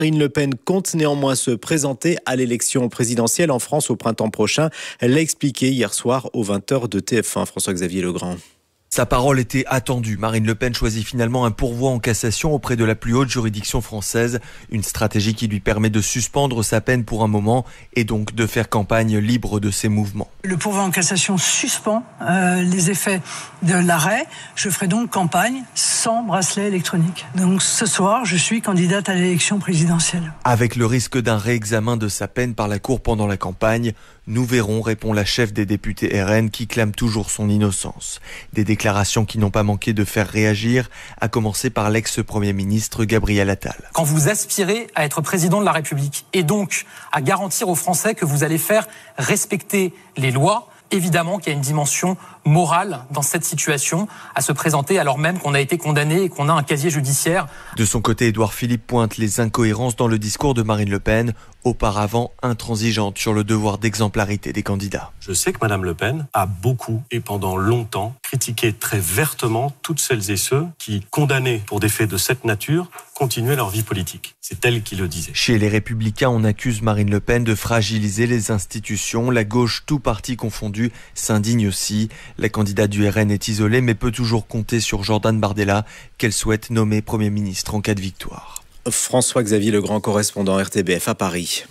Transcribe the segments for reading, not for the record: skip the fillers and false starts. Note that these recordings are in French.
Marine Le Pen compte néanmoins se présenter à l'élection présidentielle en France au printemps prochain. Elle l'a expliqué hier soir aux 20h de TF1. François-Xavier Legrand. Sa parole était attendue. Marine Le Pen choisit finalement un pourvoi en cassation auprès de la plus haute juridiction française. Une stratégie qui lui permet de suspendre sa peine pour un moment et donc de faire campagne libre de ses mouvements. Le pourvoi en cassation suspend les effets de l'arrêt. Je ferai donc campagne sans bracelet électronique. Donc ce soir, je suis candidate à l'élection présidentielle. Avec le risque d'un réexamen de sa peine par la Cour pendant la campagne, nous verrons, répond la chef des députés RN qui clame toujours son innocence. Des déclarations qui n'ont pas manqué de faire réagir, à commencer par l'ex-premier ministre Gabriel Attal. Quand vous aspirez à être président de la République et donc à garantir aux Français que vous allez faire respecter les lois, évidemment qu'il y a une dimension morale dans cette situation, à se présenter alors même qu'on a été condamné et qu'on a un casier judiciaire. De son côté, Édouard Philippe pointe les incohérences dans le discours de Marine Le Pen, auparavant intransigeante sur le devoir d'exemplarité des candidats. Je sais que Madame Le Pen a beaucoup et pendant longtemps critiqué très vertement toutes celles et ceux qui, condamnés pour des faits de cette nature, continuaient leur vie politique. C'est elle qui le disait. Chez les Républicains, on accuse Marine Le Pen de fragiliser les institutions. La gauche, tout parti confondu, s'indigne aussi. La candidate du RN est isolée mais peut toujours compter sur Jordan Bardella qu'elle souhaite nommer Premier ministre en cas de victoire. François-Xavier Legrand, correspondant RTBF à Paris.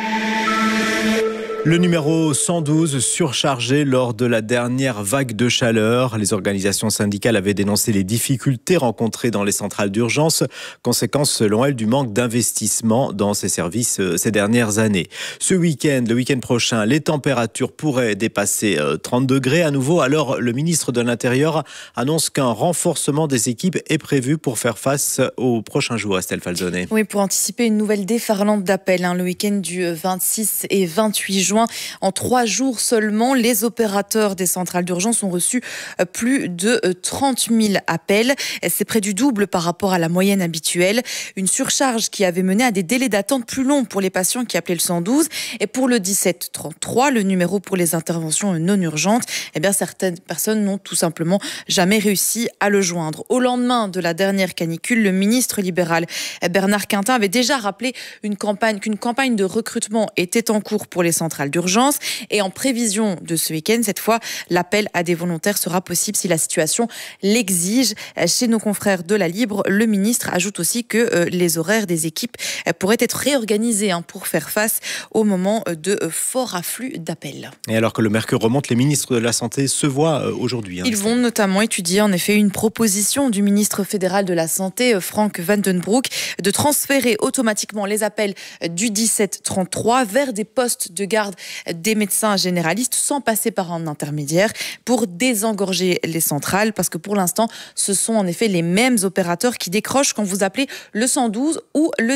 Le numéro 112 surchargé lors de la dernière vague de chaleur. Les organisations syndicales avaient dénoncé les difficultés rencontrées dans les centrales d'urgence, conséquence selon elles du manque d'investissement dans ces services ces dernières années. Le week-end prochain, les températures pourraient dépasser 30 degrés à nouveau. Alors le ministre de l'Intérieur annonce qu'un renforcement des équipes est prévu pour faire face aux prochains jours. Estelle Falzonet. Oui, pour anticiper une nouvelle déferlante d'appels. Le week-end du 26 et 28 juin. En 3 jours seulement, les opérateurs des centrales d'urgence ont reçu plus de 30 000 appels. C'est près du double par rapport à la moyenne habituelle. Une surcharge qui avait mené à des délais d'attente plus longs pour les patients qui appelaient le 112. Et pour le 1733, le numéro pour les interventions non urgentes, certaines personnes n'ont tout simplement jamais réussi à le joindre. Au lendemain de la dernière canicule, le ministre libéral Bernard Quintin avait déjà rappelé qu'une campagne de recrutement était en cours pour les centrales d'urgence. Et en prévision de ce week-end, cette fois, l'appel à des volontaires sera possible si la situation l'exige. Chez nos confrères de La Libre, le ministre ajoute aussi que les horaires des équipes pourraient être réorganisés pour faire face au moment de fort afflux d'appels. Et alors que le mercure remonte, les ministres de la Santé se voient aujourd'hui. Ils vont notamment étudier en effet une proposition du ministre fédéral de la Santé, Frank Vandenbroek, de transférer automatiquement les appels du 1733 vers des postes de garde des médecins généralistes sans passer par un intermédiaire pour désengorger les centrales, parce que pour l'instant, ce sont en effet les mêmes opérateurs qui décrochent quand vous appelez le 112 ou le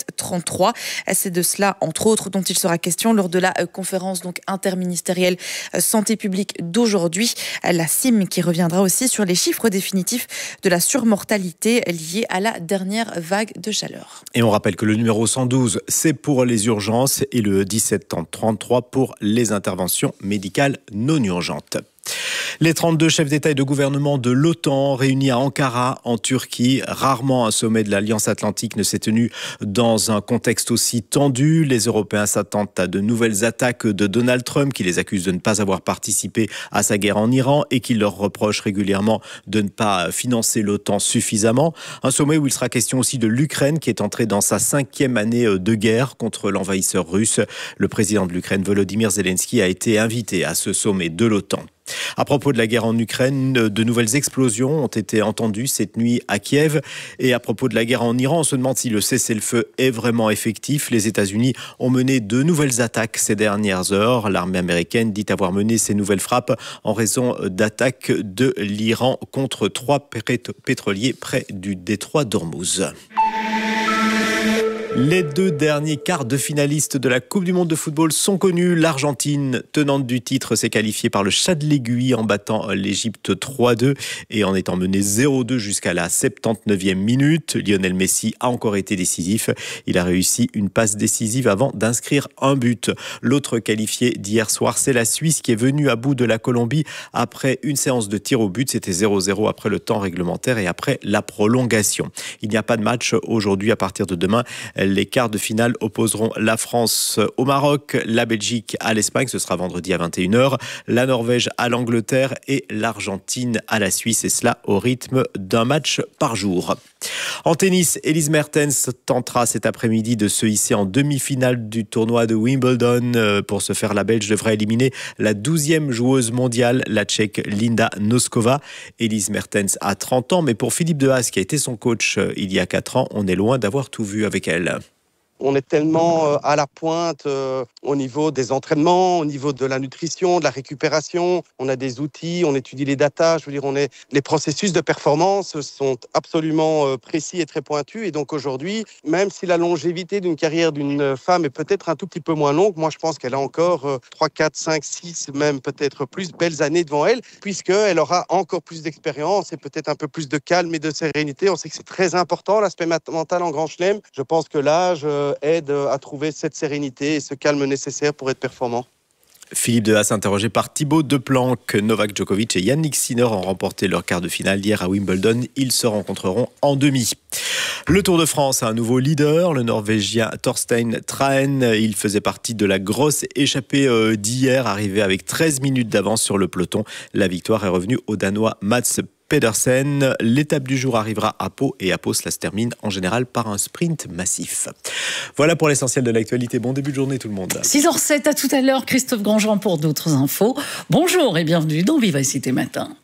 1733. C'est de cela, entre autres, dont il sera question lors de la conférence interministérielle santé publique d'aujourd'hui. La CIM qui reviendra aussi sur les chiffres définitifs de la surmortalité liée à la dernière vague de chaleur. Et on rappelle que le numéro 112, c'est pour les urgences et le 1733 pour les interventions médicales non urgentes. Les 32 chefs d'État et de gouvernement de l'OTAN réunis à Ankara, en Turquie. Rarement un sommet de l'Alliance Atlantique ne s'est tenu dans un contexte aussi tendu. Les Européens s'attendent à de nouvelles attaques de Donald Trump, qui les accuse de ne pas avoir participé à sa guerre en Iran et qui leur reproche régulièrement de ne pas financer l'OTAN suffisamment. Un sommet où il sera question aussi de l'Ukraine, qui est entrée dans sa 5e année de guerre contre l'envahisseur russe. Le président de l'Ukraine, Volodymyr Zelensky, a été invité à ce sommet de l'OTAN. À propos de la guerre en Ukraine, de nouvelles explosions ont été entendues cette nuit à Kiev. Et à propos de la guerre en Iran, on se demande si le cessez-le-feu est vraiment effectif. Les États-Unis ont mené de nouvelles attaques ces dernières heures. L'armée américaine dit avoir mené ces nouvelles frappes en raison d'attaques de l'Iran contre 3 pétroliers près du détroit d'Ormuz. Les 2 derniers quarts de finalistes de la Coupe du Monde de football sont connus. L'Argentine, tenante du titre, s'est qualifiée par le chat de l'aiguille en battant l'Égypte 3-2 et en étant menée 0-2 jusqu'à la 79e minute. Lionel Messi a encore été décisif. Il a réussi une passe décisive avant d'inscrire un but. L'autre qualifié d'hier soir, c'est la Suisse qui est venue à bout de la Colombie après une séance de tir au but. C'était 0-0 après le temps réglementaire et après la prolongation. Il n'y a pas de match aujourd'hui. À partir de demain, Les quarts de finale opposeront la France au Maroc, la Belgique à l'Espagne, ce sera vendredi à 21h, la Norvège à l'Angleterre et l'Argentine à la Suisse, et cela au rythme d'un match par jour. En tennis, Elise Mertens tentera cet après-midi de se hisser en demi-finale du tournoi de Wimbledon. Pour ce faire, la Belge devra éliminer la 12e joueuse mondiale, la Tchèque Linda Noskova. Elise Mertens a 30 ans, mais pour Philippe Dehaze, qui a été son coach il y a 4 ans, on est loin d'avoir tout vu avec elle. On est tellement à la pointe au niveau des entraînements, au niveau de la nutrition, de la récupération. On a des outils, on étudie les datas. Je veux dire, les processus de performance sont absolument précis et très pointus. Et donc aujourd'hui, même si la longévité d'une carrière d'une femme est peut-être un tout petit peu moins longue, moi je pense qu'elle a encore 3, 4, 5, 6, même peut-être plus belles années devant elle, puisqu'elle aura encore plus d'expérience et peut-être un peu plus de calme et de sérénité. On sait que c'est très important, l'aspect mental en Grand Chelem. Je pense que l'âge aide à trouver cette sérénité et ce calme nécessaire pour être performant. Philippe Dehaze, interrogé par Thibaut Deplanque. Novak Djokovic et Yannick Sinner ont remporté leur quart de finale hier à Wimbledon. Ils se rencontreront en demi. Le Tour de France a un nouveau leader, le Norvégien Thorstein Trahen. Il faisait partie de la grosse échappée d'hier, arrivé avec 13 minutes d'avance sur le peloton. La victoire est revenue au Danois Mats Pedersen. L'étape du jour arrivera à Pau, et à Pau, cela se termine en général par un sprint massif. Voilà pour l'essentiel de l'actualité. Bon début de journée tout le monde. 6h07, à tout à l'heure, Christophe Grandjean pour d'autres infos. Bonjour et bienvenue dans Vivacité Matin.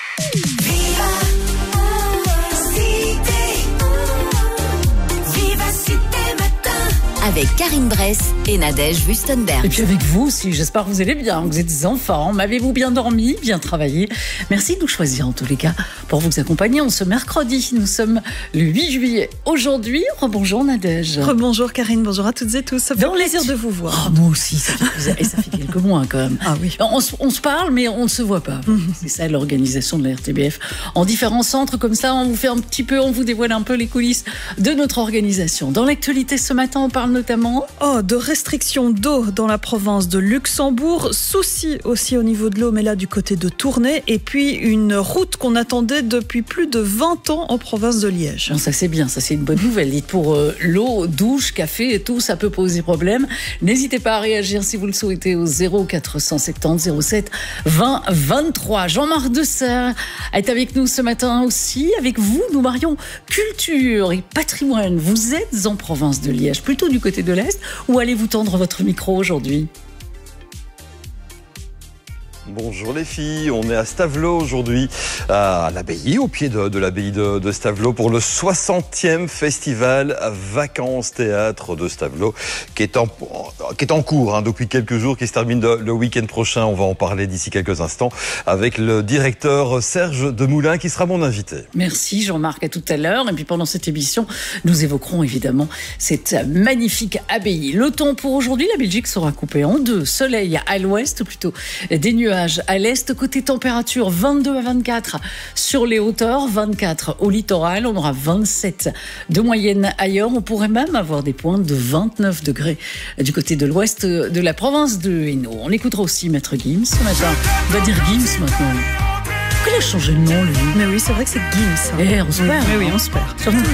Avec Karine Bress et Nadège Wüstenberg. Et puis avec vous aussi, j'espère que vous allez bien, vous êtes des enfants. M'avez-vous bien dormi, bien travaillé? Merci de nous choisir en tous les cas pour vous accompagner en ce mercredi. Nous sommes le 8 juillet. Aujourd'hui, rebonjour Nadège. Rebonjour Karine, bonjour à toutes et tous. Ça fait plaisir de vous voir. Oh, moi aussi, ça fait quelques mois quand même. Ah oui. On se parle, mais on ne se voit pas. C'est ça l'organisation de la RTBF. En différents centres, comme ça, on vous dévoile un peu les coulisses de notre organisation. Dans l'actualité ce matin, on parle notamment de restrictions d'eau dans la province de Luxembourg, soucis aussi au niveau de l'eau, mais là du côté de Tournai, et puis une route qu'on attendait depuis plus de 20 ans en province de Liège. Non, ça c'est bien, ça c'est une bonne nouvelle. Dites, pour l'eau, douche, café et tout, ça peut poser problème. N'hésitez pas à réagir si vous le souhaitez au 0470 07 20 23. Jean-Marc Dessert est avec nous ce matin aussi. Avec vous, nous marions culture et patrimoine. Vous êtes en province de Liège, plutôt du côté de l'Est, ou allez-vous tendre votre micro aujourd'hui? Bonjour les filles, on est à Stavelot aujourd'hui, à l'abbaye, au pied de l'abbaye de Stavelot pour le 60e festival Vacances Théâtre de Stavelot qui est en cours depuis quelques jours, qui se termine le week-end prochain. On va en parler d'ici quelques instants avec le directeur Serge Demoulin qui sera mon invité. Merci Jean-Marc, à tout à l'heure. Et puis pendant cette émission, nous évoquerons évidemment cette magnifique abbaye. Le temps pour aujourd'hui, la Belgique sera coupée en deux. Soleil à l'ouest, plutôt des nuages à l'est. Côté température, 22 à 24 sur les hauteurs, 24 au littoral. On aura 27 de moyenne ailleurs. On pourrait même avoir des pointes de 29 degrés du côté de l'ouest de la province de Hainaut. On écoutera aussi Maître Gims ce matin. On va dire Gims maintenant. Pourquoi il a changé le nom, lui? Mais oui, c'est vrai que c'est Gims. On se perd. Mais oui, on se perd. Surtout